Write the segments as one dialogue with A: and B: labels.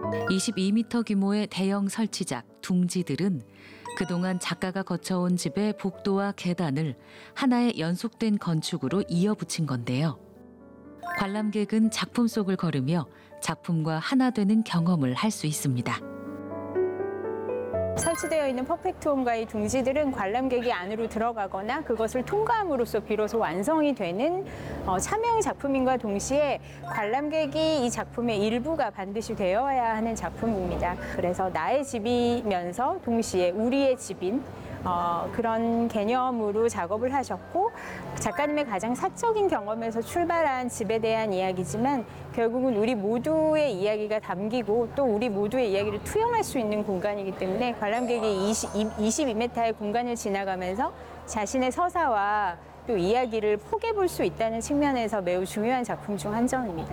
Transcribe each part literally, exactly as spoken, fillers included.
A: 이십이 미터 규모의 대형 설치작 둥지들은 그동안 작가가 거쳐온 집의 복도와 계단을 하나의 연속된 건축으로 이어붙인 건데요. 관람객은 작품 속을 걸으며 작품과 하나 되는 경험을 할 수 있습니다.
B: 설치되어 있는 퍼펙트홈과의 둥지들은 관람객이 안으로 들어가거나 그것을 통과함으로써 비로소 완성이 되는 어, 참여형 작품인과 동시에 관람객이 이 작품의 일부가 반드시 되어야 하는 작품입니다. 그래서 나의 집이면서 동시에 우리의 집인 어, 그런 개념으로 작업을 하셨고, 작가님의 가장 사적인 경험에서 출발한 집에 대한 이야기지만 결국은 우리 모두의 이야기가 담기고 또 우리 모두의 이야기를 투영할 수 있는 공간이기 때문에 관람객이 이십이 미터의 공간을 지나가면서 자신의 서사와 또 이야기를 포개 볼 수 있다는 측면에서 매우 중요한 작품 중 한 점입니다.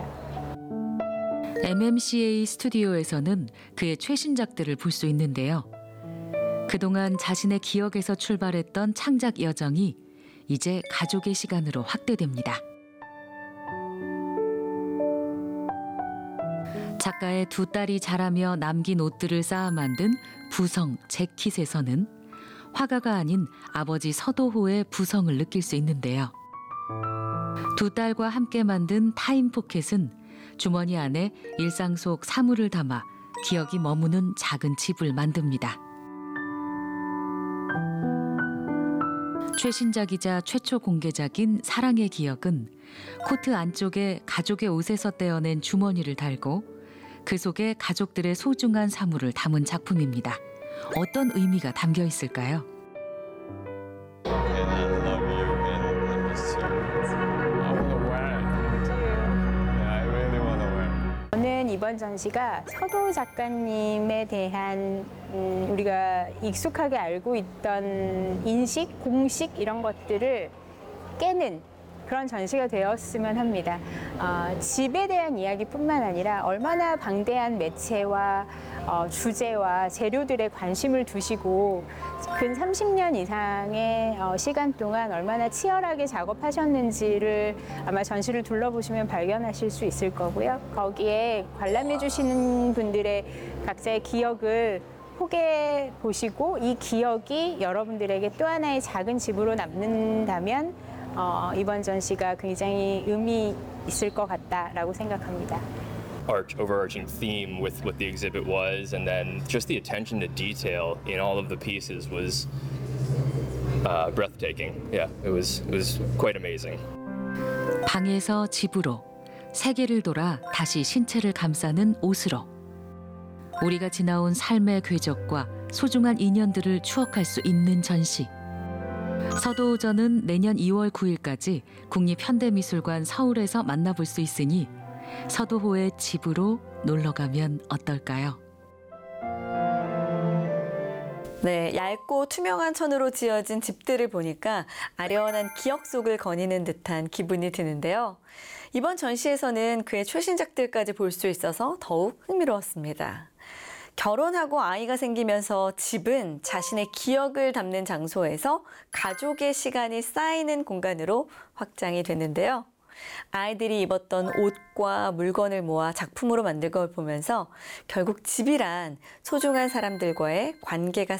A: 엠엠씨에이 스튜디오에서는 그의 최신작들을 볼 수 있는데요. 그동안 자신의 기억에서 출발했던 창작 여정이 이제 가족의 시간으로 확대됩니다. 작가의 두 딸이 자라며 남긴 옷들을 쌓아 만든 부성 재킷에서는 화가가 아닌 아버지 서도호의 부성을 느낄 수 있는데요. 두 딸과 함께 만든 타임포켓은 주머니 안에 일상 속 사물을 담아 기억이 머무는 작은 집을 만듭니다. 최신작이자 최초 공개작인 사랑의 기억은 코트 안쪽에 가족의 옷에서 떼어낸 주머니를 달고 그 속에 가족들의 소중한 사물을 담은 작품입니다. 어떤 의미가 담겨 있을까요?
B: 저는 이번 전시가 서도 작가님에 대한 음, 우리가 익숙하게 알고 있던 인식, 공식 이런 것들을 깨는 그런 전시가 되었으면 합니다. 어, 집에 대한 이야기뿐만 아니라 얼마나 방대한 매체와 어, 주제와 재료들에 관심을 두시고 근 삼십 년 이상의 어, 시간 동안 얼마나 치열하게 작업하셨는지를 아마 전시를 둘러보시면 발견하실 수 있을 거고요. 거기에 관람해 주시는 분들의 각자의 기억을 포개 보시고 이 기억이 여러분들에게 또 하나의 작은 집으로 남는다면 어, 이번 전시가 굉장히 의미 있을 것 같다라고 생각합니다.
C: Arch, overarching theme with what the exhibit was, and then just the attention to detail in all of the pieces was uh, breathtaking. Yeah, it was it was quite amazing.
A: 방에서 집으로, 세계를 돌아 다시 신체를 감싸는 옷으로. 우리가 지나온 삶의 궤적과 소중한 인연들을 추억할 수 있는 전시. 서도호전은 내년 이월 구일까지 국립현대미술관 서울에서 만나볼 수 있으니 서도호의 집으로 놀러가면 어떨까요?
D: 네, 얇고 투명한 천으로 지어진 집들을 보니까 아련한 기억 속을 거니는 듯한 기분이 드는데요. 이번 전시에서는 그의 최신작들까지 볼 수 있어서 더욱 흥미로웠습니다. 결혼하고 아이가 생기면서 집은 자신의 기억을 담는 장소에서 가족의 시간이 쌓이는 공간으로 확장이 됐는데요. 아이들이 입었던 옷과 물건을 모아 작품으로 만든 걸 보면서 결국 집이란 소중한 사람들과의 관계가